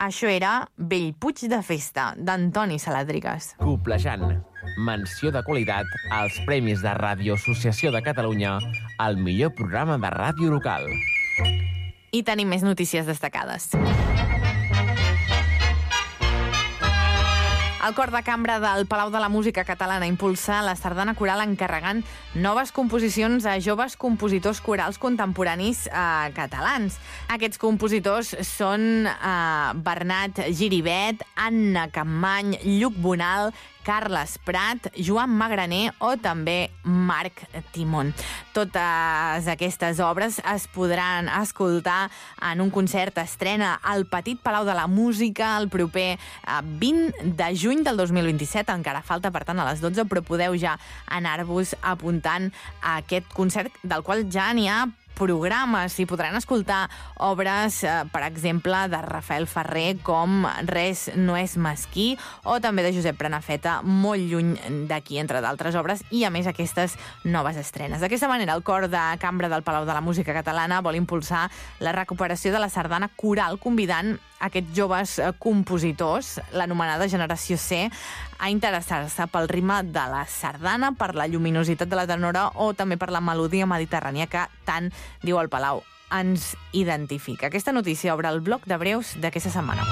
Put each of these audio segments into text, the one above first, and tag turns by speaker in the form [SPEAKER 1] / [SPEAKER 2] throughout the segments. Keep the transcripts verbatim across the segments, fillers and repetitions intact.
[SPEAKER 1] Això era Bellpuig de Festa, d'Antoni Saladrigas.
[SPEAKER 2] Coplejant. Menció de qualitat als Premis de Ràdio Associació de Catalunya al millor programa de ràdio local.
[SPEAKER 1] I tenim més notícies destacades. El Cor de Cambra del Palau de la Música Catalana impulsa la sardana coral encarregant noves composicions a joves compositors corals contemporanis eh, catalans. Aquests compositors són eh, Bernat Giribet, Anna Campmany, Lluc Bonal, Carles Prat, Joan Magraner o també Marc Timon. Totes aquestes obres es podran escoltar en un concert estrena al Petit Palau de la Música el proper vint de juny del dos mil vint-i-set. Encara falta, per tant, a les dotze, però podeu ja anar-vos apuntant a aquest concert, del qual ja n'hi ha programes. S'hi podran escoltar obres, eh, per exemple, de Rafael Ferrer, com Res no és mesquí, o també de Josep Prenafeta, Molt lluny d'aquí, entre d'altres obres, i a més aquestes noves estrenes. D'aquesta manera, el Cor de Cambra del Palau de la Música Catalana vol impulsar la recuperació de la sardana coral, convidant aquests joves compositors, l'anomenada Generació C, a interessar-se pel ritme de la sardana, per la lluminositat de la tenora o també per la melodia mediterrània que tant, diu el Palau, ens identifica. Aquesta notícia obre el bloc de breus d'aquesta setmana.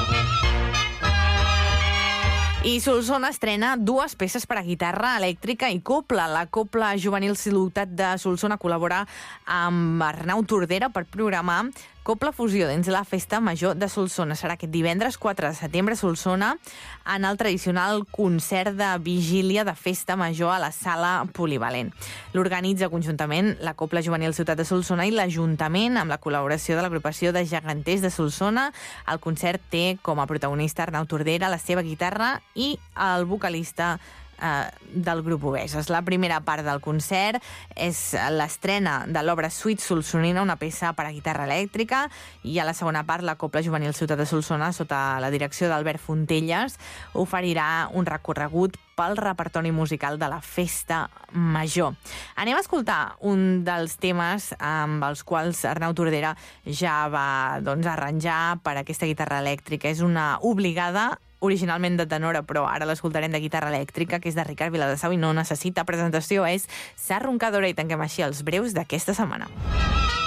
[SPEAKER 1] I Solsona estrena dues peces per a guitarra elèctrica i copla. La Copla Juvenil Ciutat de Solsona col·labora amb Arnau Tordera per programar Copla Fusió dins la Festa Major de Solsona. Serà aquest divendres quatre de setembre a Solsona, en el tradicional concert de vigília de Festa Major a la Sala Polivalent. L'organitza conjuntament la Copla Juvenil Ciutat de Solsona i l'Ajuntament, amb la col·laboració de l'agrupació de geganters de Solsona. El concert té com a protagonista Arnau Tordera, la seva guitarra i el vocalista eh, del grup Obeses. La primera part del concert és l'estrena de l'obra Suite Solsonina, una peça per a guitarra elèctrica, i a la segona part la Copla Juvenil Ciutat de Solsona, sota la direcció d'Albert Fontelles, oferirà un recorregut pel repertori musical de la Festa Major. Anem a escoltar un dels temes amb els quals Arnau Tordera ja va doncs, arranjar per a aquesta guitarra elèctrica. És una obligada, originalment de tenora, però ara l'escoltarem de guitarra elèctrica, que és de Ricard Viladesau i no necessita presentació, és Sa roncadora, i tanquem així els breus d'aquesta setmana.